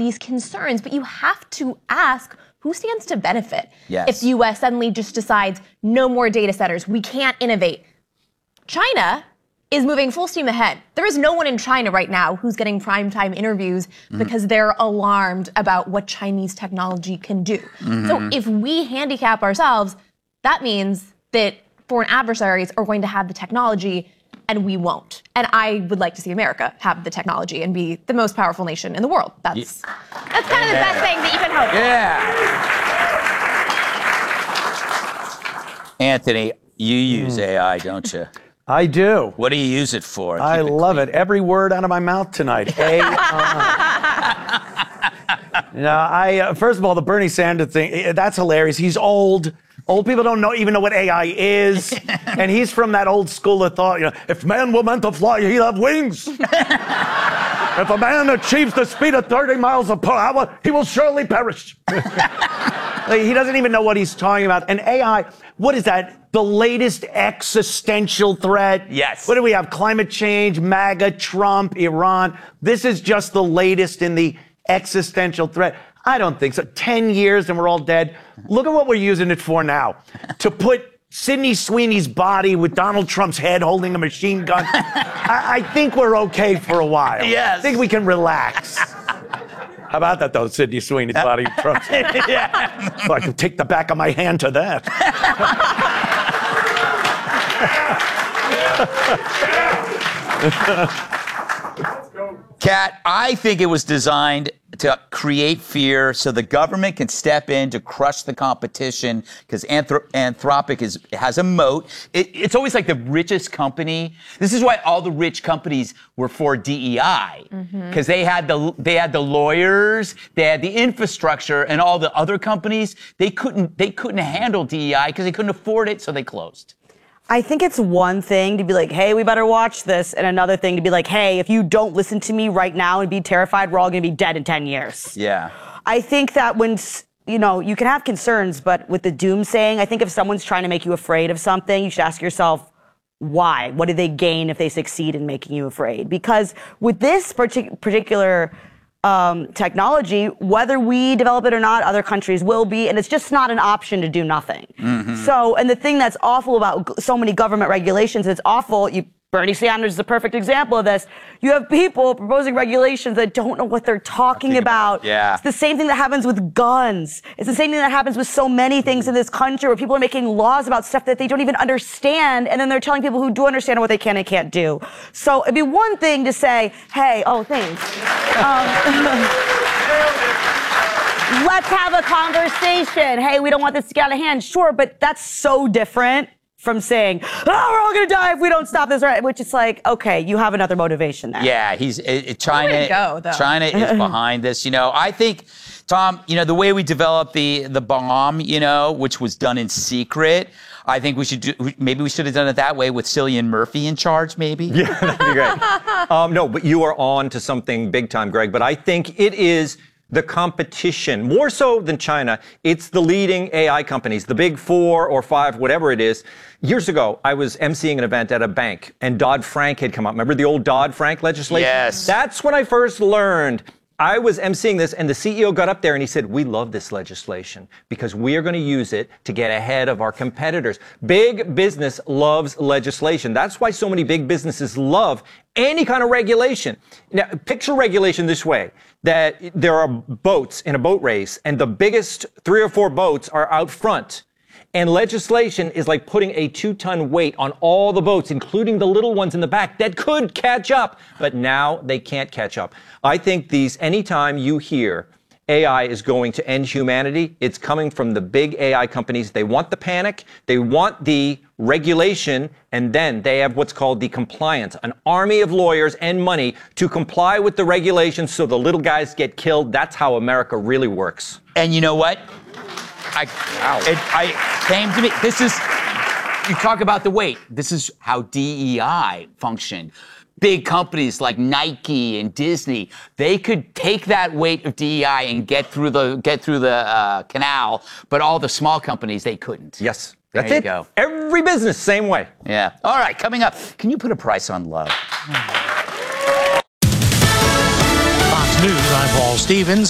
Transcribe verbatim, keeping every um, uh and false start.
these concerns, but you have to ask, who stands to benefit? Yes. If the U S suddenly just decides, no more data centers, we can't innovate. China is moving full steam ahead. There is no one in China right now who's getting primetime interviews mm-hmm. because they're alarmed about what Chinese technology can do. Mm-hmm. So if we handicap ourselves, that means that foreign adversaries are going to have the technology and we won't. And I would like to see America have the technology and be the most powerful nation in the world. That's, yeah. that's kind of the best thing that you can hope for. Yeah. Anthony, you use mm. A I, don't you? I do. What do you use it for? I Keep it love clean. it. Every word out of my mouth tonight. A I. You know, I uh, first of all, the Bernie Sanders thing, that's hilarious. He's old. Old people don't know even know what A I is. And he's from that old school of thought, you know, if man were meant to fly, he'll have wings. If a man achieves the speed of thirty miles per hour, he will surely perish. Like, he doesn't even know what he's talking about. And A I, what is that? The latest existential threat? Yes. What do we have? Climate change, MAGA, Trump, Iran. This is just the latest in the existential threat. I don't think so. Ten years and we're all dead. Look at what we're using it for now. To put Sydney Sweeney's body with Donald Trump's head holding a machine gun. I, I think we're okay for a while. Yes. I think we can relax. How about that, though, Sydney Sweeney's body with Trump's head? Yeah. So I can take the back of my hand to that. Kat, I think it was designed to create fear so the government can step in to crush the competition because Anthrop- Anthropic is, has a moat. It, it's always like the richest company. This is why all the rich companies were for D E I because mm-hmm. they had the they had the lawyers, they had the infrastructure, and all the other companies they couldn't they couldn't handle D E I because they couldn't afford it, so they closed. I think it's one thing to be like, hey, we better watch this, and another thing to be like, hey, if you don't listen to me right now and be terrified, we're all going to be dead in ten years. Yeah. I think that when, you know, you can have concerns, but with the doomsaying, I think if someone's trying to make you afraid of something, you should ask yourself, why? What do they gain if they succeed in making you afraid? Because with this partic- particular Um, technology, whether we develop it or not, other countries will be, and it's just not an option to do nothing. Mm-hmm. So, and the thing that's awful about g- so many government regulations, it's awful. You, Bernie Sanders is a perfect example of this. You have people proposing regulations that don't know what they're talking about. about. Yeah. It's the same thing that happens with guns. It's the same thing that happens with so many things in this country where people are making laws about stuff that they don't even understand, and then they're telling people who do understand what they can and can't do. So it'd be one thing to say, hey, oh, thanks. Um, let's have a conversation. Hey, we don't want this to get out of hand. Sure, but that's so different from saying, oh, we're all going to die if we don't stop this, right? Which is like, okay, you have another motivation there. Yeah, he's it, it, China. Go, though. China is behind this. You know, I think, Tom, you know, the way we developed the the bomb, you know, which was done in secret, I think we should do, maybe we should have done it that way with Cillian Murphy in charge, maybe. Yeah, that'd be great. um, no, but you are on to something big time, Greg. But I think it is the competition, more so than China. It's the leading A I companies, the big four or five, whatever it is. Years ago, I was emceeing an event at a bank, and Dodd-Frank had come up. Remember the old Dodd-Frank legislation? Yes. That's when I first learned. I was emceeing this, and the C E O got up there and he said, we love this legislation because we are going to use it to get ahead of our competitors. Big business loves legislation. That's why so many big businesses love any kind of regulation. Now, picture regulation this way, that there are boats in a boat race, and the biggest three or four boats are out front. And legislation is like putting a two-ton weight on all the boats, including the little ones in the back that could catch up. But now they can't catch up. I think these, anytime you hear A I is going to end humanity, it's coming from the big A I companies. They want the panic. They want the regulation. And then they have what's called the compliance, an army of lawyers and money to comply with the regulations so the little guys get killed. That's how America really works. And you know what? I, it, I came to me. This is, you talk about the weight. This is how D E I functioned. Big companies like Nike and Disney, they could take that weight of D E I and get through the get through the uh, canal, but all the small companies, they couldn't. Yes, that's there it. You go. Every business, same way. Yeah. All right, coming up, can you put a price on love? Fox News, I'm Paul Stevens.